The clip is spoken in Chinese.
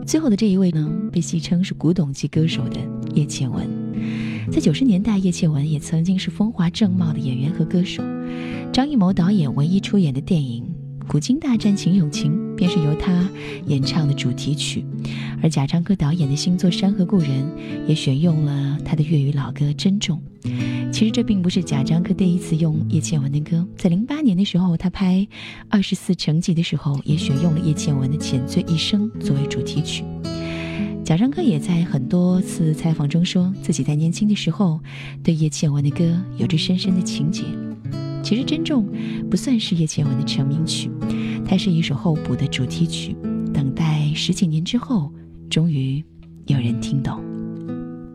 最后的这一位呢，被戏称是古董级歌手的叶倩文。在90年代，叶倩文也曾经是风华正茂的演员和歌手。张艺谋导演唯一出演的电影《古今大战秦俑情》便是由他演唱的主题曲，而贾樟柯导演的新作《山河故人》也选用了他的粤语老歌《珍重》。其实这并不是贾樟柯第一次用叶倩文的歌，在08年的时候，他拍《24城记》的时候，也选用了叶倩文的《浅醉一生》作为主题曲。贾樟柯也在很多次采访中说，自己在年轻的时候对叶倩文的歌有着深深的情结。其实《珍重》不算是叶倩文的成名曲，它是一首候补的主题曲，等待10几年之后，终于有人听懂。